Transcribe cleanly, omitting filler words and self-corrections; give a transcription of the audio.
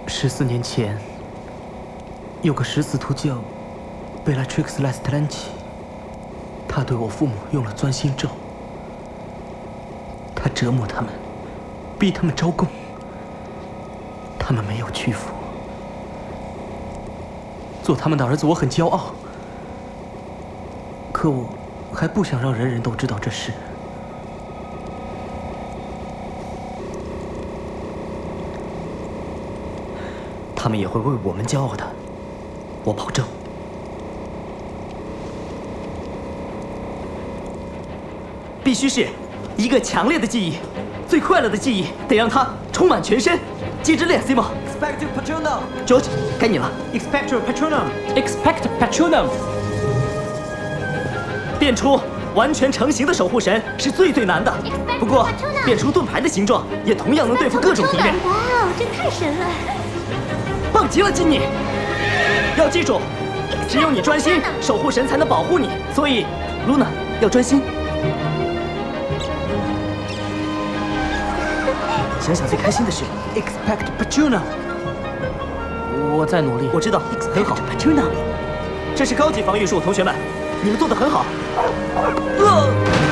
14年前，有个食死徒叫Bellatrix Lestrange，他对我父母用了钻心咒，他折磨他们，逼他们招供，他们没有屈服。做他们的儿子，我很骄傲，可我还不想让人人都知道这事。 他们也会为我们骄傲的，我保证。必须是一个强烈的记忆，最快乐的记忆，得让它充满全身。接着练 ，Simo。Expecto Patronum。George， 该你了。 Expecto Patronum。Expecto Patronum。 变出完全成型的守护神是最难的，不过变出盾牌的形状也同样能对付各种敌人。 哇哦，这太神了！ 棒极了，金妮！要记住，只有你专心，守护神才能保护你。所以，Luna 要专心。想想最开心的事 ，Expect Patronum。 我在努力。 我知道，很好。Patronum， 这是高级防御术，同学们，你们做得很好。